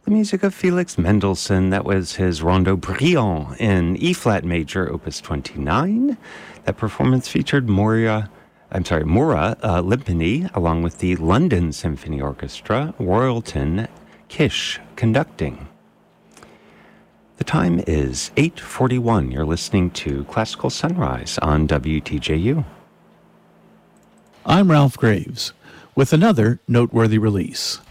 The music of Felix Mendelssohn, that was his Rondo Brillant in E-flat major, opus 29. That performance featured Maura Limpany, along with the London Symphony Orchestra, Royalton Kish conducting. The time is 8:41. You're listening to Classical Sunrise on WTJU. I'm Ralph Graves with another noteworthy release.